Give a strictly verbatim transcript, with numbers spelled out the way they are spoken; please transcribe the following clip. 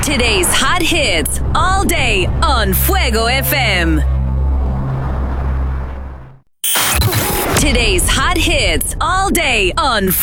Today's hot hits all day on Fuego F M. Today's hot hits all day on